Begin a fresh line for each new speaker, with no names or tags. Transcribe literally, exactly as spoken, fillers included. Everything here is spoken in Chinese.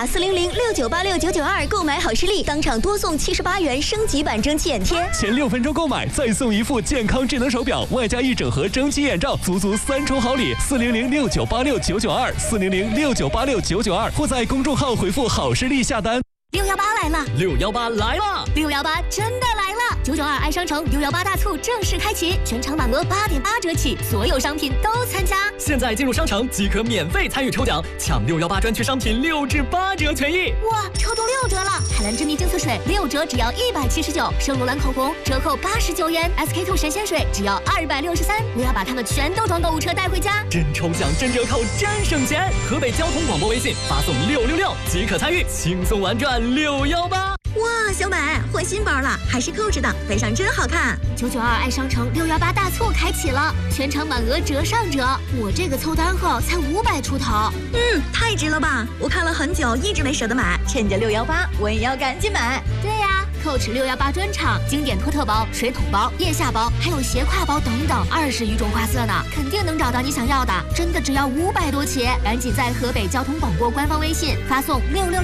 打四零零六九八六九九二购买好视力，当场多送七十八元升级版蒸汽眼贴。
前六分钟购买再送一副健康智能手表，外加一整盒蒸汽眼罩，足足三重好礼。四零零六九八六九九二，四零零六九八六九九二，或在公众号回复好视力下单。
六幺八来了，
六幺八来了，
六幺八真的来了！九九二爱商城六幺八大促正式开启，全场满额八点八折起，所有商品都参加。
现在进入商城即可免费参与抽奖，抢六幺八专区商品六至八折权益。
哇，抽中六折了！海蓝之谜净色水六折只要一百七十九，圣罗兰口红折扣八十九元 ，S K two 神仙水只要二百六十三。我要把它们全都装购物车带回家。
真抽奖，真折扣，真省钱！河北交通广播微信发送六六六即可参与，轻松玩转六幺八。
哇，小美换新包了，还是扣着的，背上真好看。九九二爱商城六幺八大促开启了，全场满额折上折。我这个凑单后才五百出头，嗯，太值了吧！我看了很久，一直没舍得买，趁着六幺八，我也要赶紧买。对呀，Coach 六幺八专场，经典托特包、水桶包、腋下包，还有斜挎包等等，二十余种花色呢，肯定能找到你想要的。真的只要五百多起，赶紧在河北交通广播官方微信发送六六六。